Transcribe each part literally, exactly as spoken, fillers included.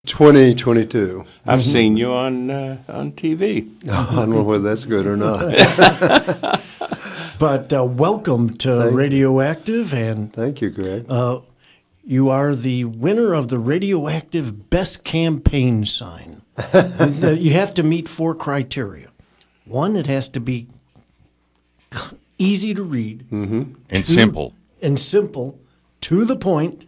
twenty twenty-two. I've mm-hmm. seen you on uh, on T V. I don't know whether that's good or not. But uh, welcome to Thank Radioactive, and Thank you, Greg. Uh, you are the winner of the Radioactive Best Campaign Sign. You have to meet four criteria. One, it has to be easy to read. Mm-hmm. And to, simple. And simple, to the point,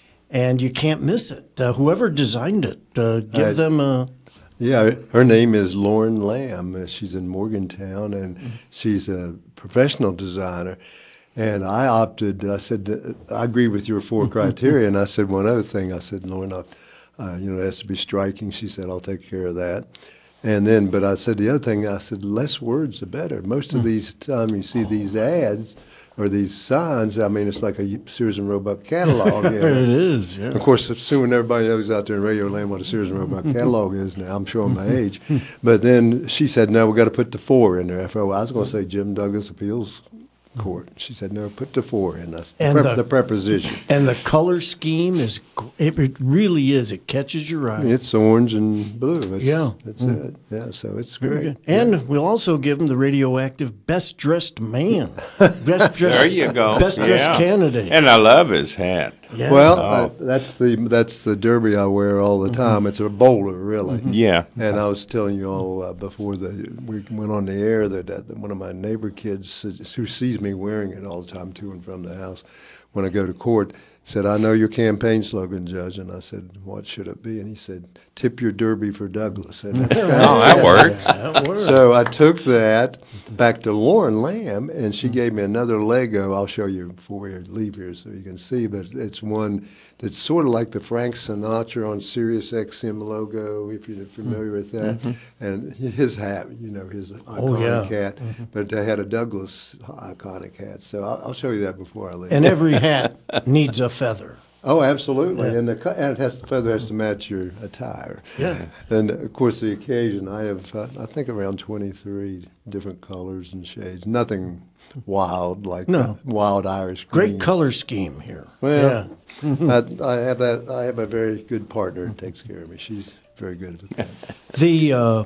and you can't miss it. Uh, whoever designed it, uh, give I, them a... Yeah, her name is Lauren Lamb. She's in Morgantown, and she's a professional designer. And I opted, I said, I agree with your four criteria. And I said one other thing. I said, Lauren, uh, you know, it has to be striking. She said, I'll take care of that. And then, but I said the other thing, I said, less words the better. Most of these time you see these ads or these signs, I mean, it's like a Sears and Roebuck catalog. You know? It is, yeah. Of course, assuming everybody knows out there in Radio Land what a Sears and Roebuck catalog is now, I'm showing my age. But then she said, no, we got to put the four in there. I was going to say Jim Douglas Appeals Court. She said, no, put the four in. That's the, prep, the, the preposition. And the color scheme is, it, it really is. It catches your eye. It's orange and blue. It's, yeah. That's mm. it. Yeah, so it's Very great. Good. And yeah. we'll also give them the Radioactive Best Dressed Man. Best dressed, there you go. Best Dressed yeah. Candidate. And I love his hat. Yeah. Well, oh. uh, that's the that's the derby I wear all the time. Mm-hmm. It's a bowler, really. Mm-hmm. Yeah. And I was telling you all uh, before the we went on the air that, uh, that one of my neighbor kids who sees me wearing it all the time to and from the house when I go to court said, I know your campaign slogan, Judge. And I said, what should it be? And he said, tip your derby for Douglas. And that's oh, that worked. that worked. So I took that back to Lauren Lamb, and she gave me another Lego. I'll show you before we leave here so you can see, but it's one that's sort of like the Frank Sinatra on Sirius X M logo, if you're familiar with that. Mm-hmm. And his hat, you know, his iconic oh, yeah. hat. Mm-hmm. But they had a Douglas iconic hat. So I'll, I'll show you that before I leave. And every hat needs a feather. Oh, absolutely, yeah. and the and it has the feather has to match your attire. Yeah, and of course the occasion. I have uh, I think around twenty-three different colors and shades. Nothing wild like no. wild Irish green. Great color scheme here. Well, yeah. I, I have that. I have a very good partner who takes care of me. She's very good at that. The uh,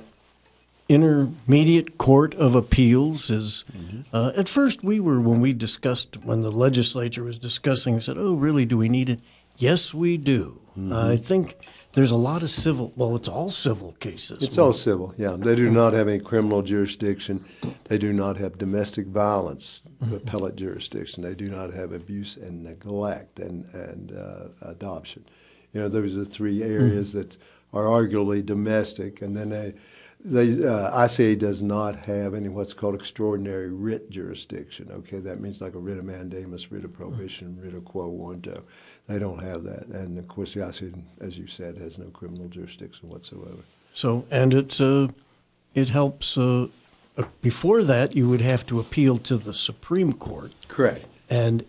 Intermediate Court of Appeals is, mm-hmm. uh, at first we were, when we discussed, when the legislature was discussing, we said, oh, really, do we need it? Yes, we do. Mm-hmm. Uh, I think there's a lot of civil, well, it's all civil cases. It's all civil, yeah. They do not have any criminal jurisdiction. They do not have domestic violence mm-hmm. appellate jurisdiction. They do not have abuse and neglect and, and uh, adoption. You know, those are the three areas mm-hmm. that are arguably domestic, and then they They, uh, I C A does not have any what's called extraordinary writ jurisdiction. Okay, that means like a writ of mandamus, writ of prohibition, writ of quo warranto. They don't have that, and of course the I C A, as you said, has no criminal jurisdiction whatsoever. So, and it's uh, it helps. Uh, uh, before that, you would have to appeal to the Supreme Court. Correct. And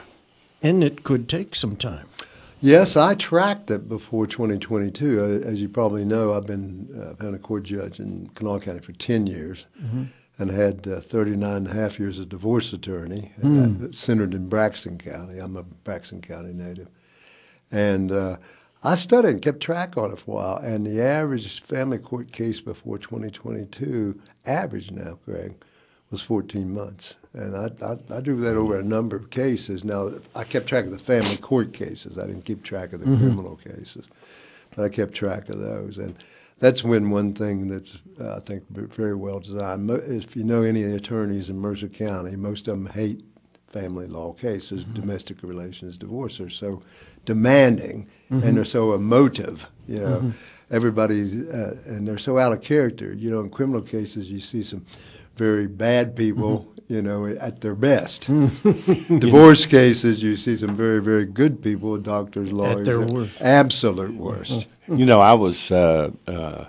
and it could take some time. Yes, I tracked it before twenty twenty-two. Uh, as you probably know, I've been uh, been a court judge in Kanawha County for ten years mm-hmm. and had uh, thirty-nine and a half years as a divorce attorney, mm. uh, centered in Braxton County. I'm a Braxton County native. And uh, I studied and kept track on it for a while, and the average family court case before twenty twenty-two, average now, Greg, was fourteen months. And I, I, I drew that over a number of cases. Now, I kept track of the family court cases. I didn't keep track of the mm-hmm. criminal cases. But I kept track of those. And that's when one thing that's, uh, I think, very well designed. If you know any attorneys in Mercer County, most of them hate family law cases, mm-hmm. domestic relations, divorce. They're so demanding mm-hmm. and they're so emotive, you know. Mm-hmm. Everybody's, uh, and they're so out of character. You know, in criminal cases, you see some very bad people, mm-hmm. you know, at their best. Divorce cases, you see some very, very good people, doctors, lawyers. At their worst. Absolute worst. You know, I was uh, uh,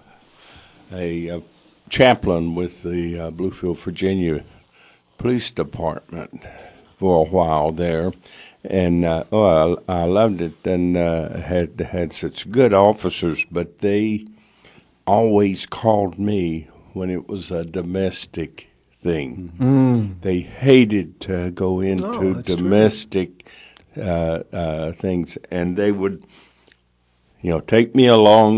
a, a chaplain with the uh, Bluefield, Virginia Police Department for a while there. And, uh, oh, I, I loved it and uh, had, had such good officers, but they always called me when it was a domestic thing. Mm. They hated to go into oh, domestic uh, uh, things, and they would, You know, take me along